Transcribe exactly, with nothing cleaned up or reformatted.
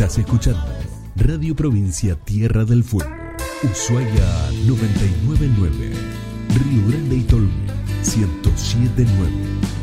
Estás escuchando Radio Provincia Tierra del Fuego, Ushuaia noventa y nueve punto nueve, Río Grande y Tolwyn ciento siete punto nueve.